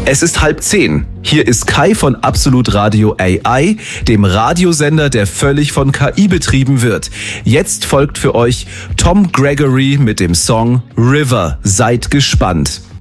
Es ist 9:30. Hier ist Kai von Absolut Radio AI, dem Radiosender, der völlig von KI betrieben wird. Jetzt folgt für euch Tom Gregory mit dem Song River. Seid gespannt.